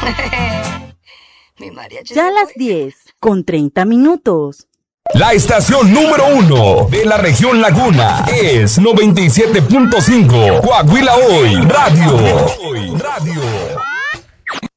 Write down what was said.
Mi mariachi. Ya a las 10:30. La estación número 1 de la región Laguna es 97.5 Coahuila Hoy Radio.